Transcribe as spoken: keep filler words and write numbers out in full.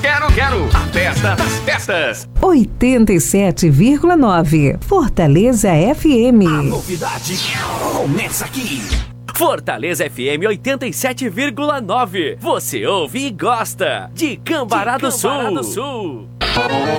Quero, quero, a festa das festas. oitenta e sete vírgula nove Fortaleza F M. A novidade começa aqui. Fortaleza F M oitenta e sete vírgula nove. Você ouve e gosta de Cambará do Sul.